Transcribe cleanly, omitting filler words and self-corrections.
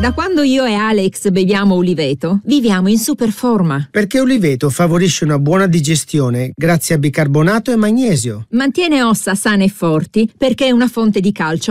Da quando io e Alex beviamo Uliveto, viviamo in super forma. Perché Uliveto favorisce una buona digestione grazie a bicarbonato e magnesio. Mantiene ossa sane e forti perché è una fonte di calcio